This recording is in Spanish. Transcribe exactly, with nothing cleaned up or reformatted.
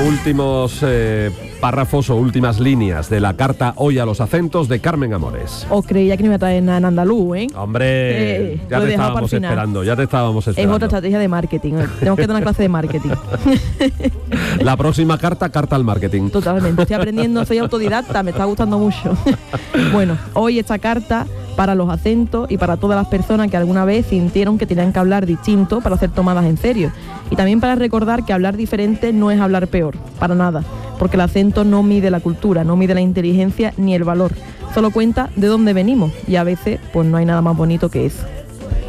Últimos eh, párrafos o últimas líneas de la carta Hoy a los acentos de Carmen Amores. Os creía que no iba a traer nada en andaluz, ¿eh? Hombre, eh, ya te estábamos esperando, ya te estábamos esperando. Es otra estrategia de marketing, ¿eh? Tenemos que dar una clase de marketing. La próxima carta, carta al marketing. Totalmente, estoy aprendiendo, soy autodidacta, me está gustando mucho. Bueno, hoy esta carta para los acentos y para todas las personas que alguna vez sintieron que tenían que hablar distinto para ser tomadas en serio. Y también para recordar que hablar diferente no es hablar peor, para nada, porque el acento no mide la cultura, no mide la inteligencia ni el valor, solo cuenta de dónde venimos y a veces pues no hay nada más bonito que eso.